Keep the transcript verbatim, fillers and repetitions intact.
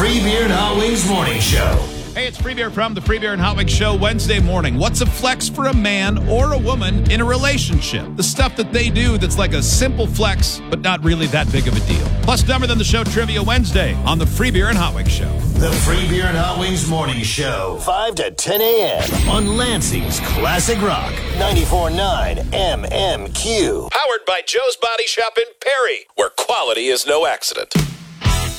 Free Beer and Hot Wings Morning Show. Hey, it's Free Beer from the Free Beer and Hot Wings Show Wednesday morning. What's a flex for a man or a woman in a relationship? The stuff that they do that's like a simple flex, but not really that big of a deal. Plus, dumber than the show Trivia Wednesday on the Free Beer and Hot Wings Show. The Free Beer and Hot Wings Morning Show. five to ten a.m. on Lansing's Classic Rock. ninety-four point nine M M Q. Powered by Joe's Body Shop in Perry, where quality is no accident.